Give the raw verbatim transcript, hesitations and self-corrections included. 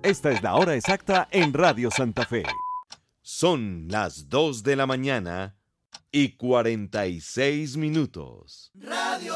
Esta es la hora exacta en Radio Santa Fe. Son las dos de la mañana y cuarenta y seis minutos. Radio